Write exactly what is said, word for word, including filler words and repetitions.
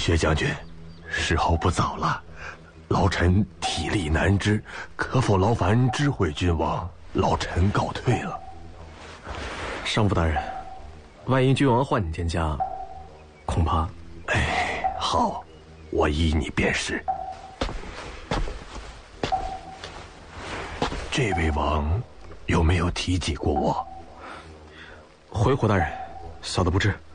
薛将军，时候不早了，老臣体力难支，可否劳烦知会君王？老臣告退了。 上父大人，万一君王唤你见驾，恐怕…… 哎，好，我依你便是。这位王有没有提及过我？ 回国大人，小的不知。